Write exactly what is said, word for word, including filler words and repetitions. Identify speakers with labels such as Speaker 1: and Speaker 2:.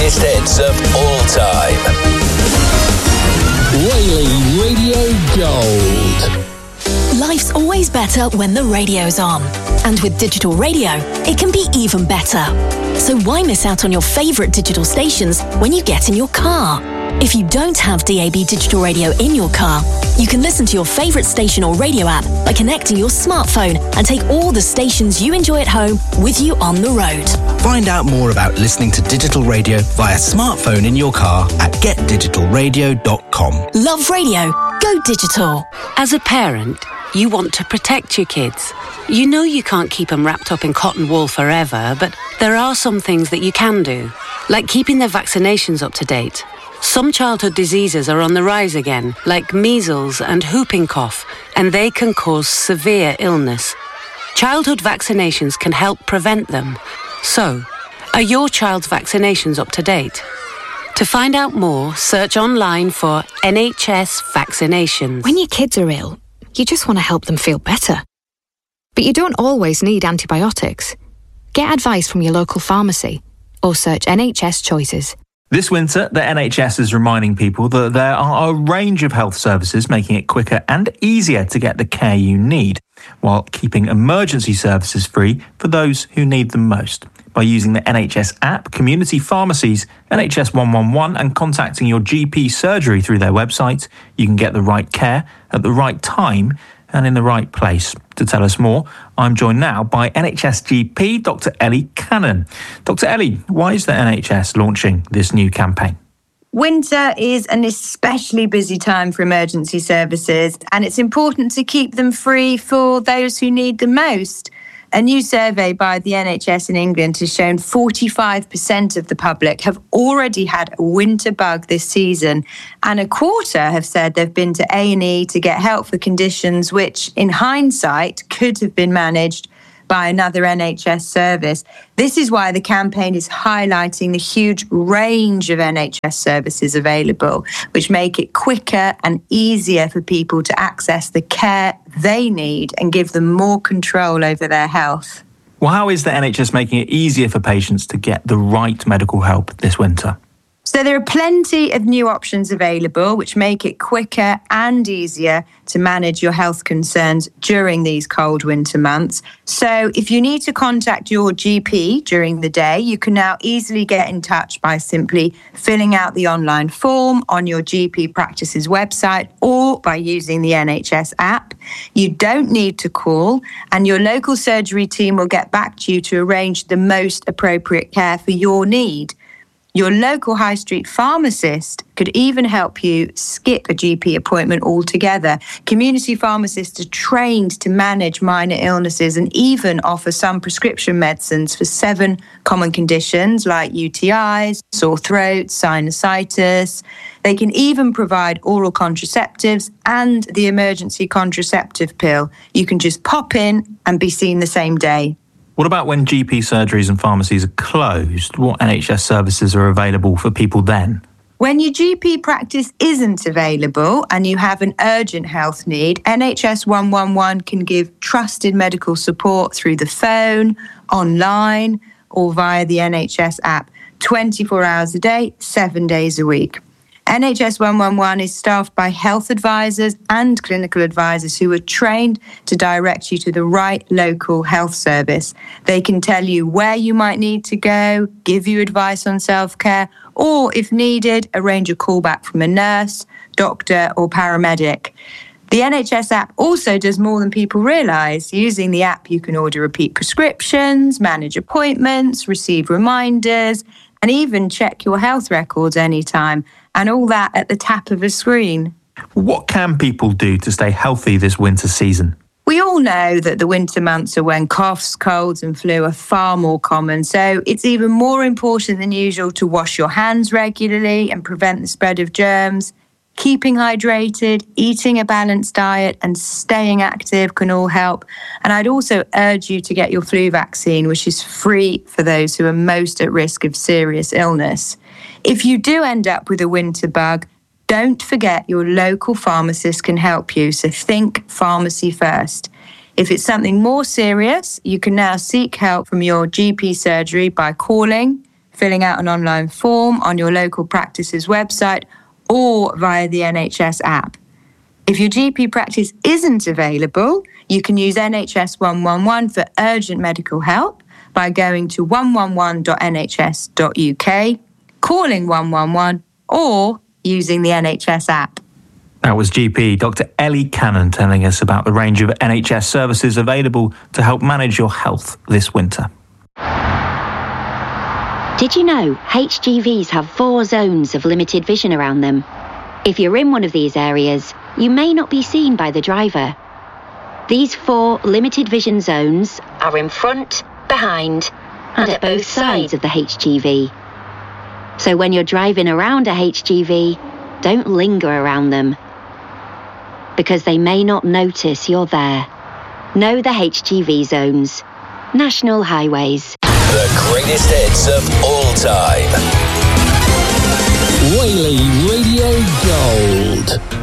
Speaker 1: greatest hits of all time.
Speaker 2: Whaley Radio Gold.
Speaker 3: Life's always better when the radio's on. And with digital radio, it can be even better. So why miss out on your favourite digital stations when you get in your car? If you don't have D A B digital radio in your car, you can listen to your favourite station or radio app by connecting your smartphone and take all the stations you enjoy at home with you on the road.
Speaker 4: Find out more about listening to digital radio via smartphone in your car at get digital radio dot com.
Speaker 3: Love radio. Go digital.
Speaker 5: As a parent, you want to protect your kids. You know you can't keep them wrapped up in cotton wool forever, but there are some things that you can do, like keeping their vaccinations up to date. Some childhood diseases are on the rise again, like measles and whooping cough, and they can cause severe illness. Childhood vaccinations can help prevent them. So, are your child's vaccinations up to date? To find out more, search online for N H S vaccinations.
Speaker 6: When your kids are ill, you just want to help them feel better. But you don't always need antibiotics. Get advice from your local pharmacy or search N H S Choices.
Speaker 7: This winter, the N H S is reminding people that there are a range of health services making it quicker and easier to get the care you need, while keeping emergency services free for those who need them most. By using the N H S app, community pharmacies, N H S one one one and contacting your G P surgery through their website, you can get the right care at the right time and in the right place. To tell us more, I'm joined now by N H S G P Doctor Ellie Cannon. Doctor Ellie, why is the N H S launching this new campaign?
Speaker 8: Winter is an especially busy time for emergency services, and it's important to keep them free for those who need them most. A new survey by the N H S in England has shown forty-five percent of the public have already had a winter bug this season, and a quarter have said they've been to A and E to get help for conditions which, in hindsight, could have been managed by another N H S service. This is why the campaign is highlighting the huge range of N H S services available, which make it quicker and easier for people to access the care they need and give them more control over their health.
Speaker 7: Well, how is the N H S making it easier for patients to get the right medical help this winter?
Speaker 8: So there are plenty of new options available which make it quicker and easier to manage your health concerns during these cold winter months. So if you need to contact your G P during the day, you can now easily get in touch by simply filling out the online form on your G P practice's website or by using the N H S app. You don't need to call, and your local surgery team will get back to you to arrange the most appropriate care for your need. Your local high street pharmacist could even help you skip a G P appointment altogether. Community pharmacists are trained to manage minor illnesses and even offer some prescription medicines for seven common conditions like U T Is, sore throat, sinusitis. They can even provide oral contraceptives and the emergency contraceptive pill. You can just pop in and be seen the same day.
Speaker 7: What about when G P surgeries and pharmacies are closed? What N H S services are available for people then?
Speaker 8: When your G P practice isn't available and you have an urgent health need, N H S one one one can give trusted medical support through the phone, online, or via the N H S app, twenty-four hours a day, seven days a week. N H S one one one is staffed by health advisors and clinical advisors who are trained to direct you to the right local health service. They can tell you where you might need to go, give you advice on self-care, or if needed, arrange a callback from a nurse, doctor, or paramedic. The N H S app also does more than people realise. Using the app, you can order repeat prescriptions, manage appointments, receive reminders, and even check your health records anytime. And all that at the tap of a screen.
Speaker 7: What can people do to stay healthy this winter season?
Speaker 8: We all know that the winter months are when coughs, colds and flu are far more common, so it's even more important than usual to wash your hands regularly and prevent the spread of germs. Keeping hydrated, eating a balanced diet and staying active can all help. And I'd also urge you to get your flu vaccine, which is free for those who are most at risk of serious illness. If you do end up with a winter bug, don't forget your local pharmacist can help you, so think pharmacy first. If it's something more serious, you can now seek help from your G P surgery by calling, filling out an online form on your local practice's website or via the N H S app. If your G P practice isn't available, you can use N H S one one one for urgent medical help by going to one one one dot n h s dot u k, calling one one one, or using the N H S app.
Speaker 7: That was G P Doctor Ellie Cannon telling us about the range of N H S services available to help manage your health this winter.
Speaker 9: Did you know H G Vs have four zones of limited vision around them? If you're in one of these areas, you may not be seen by the driver. These four limited vision zones are in front, behind, and at both sides of the H G V. So when you're driving around a H G V, don't linger around them, because they may not notice you're there. Know the H G V zones. National Highways.
Speaker 1: The greatest hits of all time.
Speaker 2: Whaley Radio Gold.